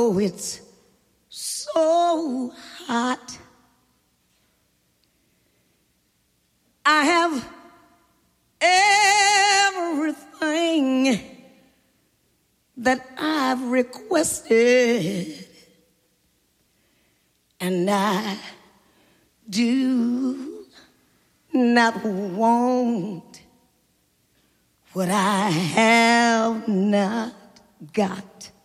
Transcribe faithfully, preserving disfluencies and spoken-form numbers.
know it's so hot. I have everything that I've requested, and I do not want what I have not got.